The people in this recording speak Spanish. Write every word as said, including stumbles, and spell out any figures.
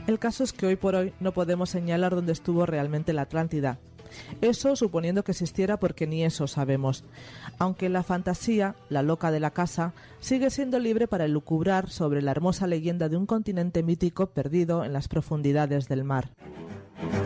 El caso es que hoy por hoy no podemos señalar dónde estuvo realmente la Atlántida. Eso suponiendo que existiera, porque ni eso sabemos. Aunque la fantasía, la loca de la casa, sigue siendo libre para elucubrar sobre la hermosa leyenda de un continente mítico perdido en las profundidades del mar.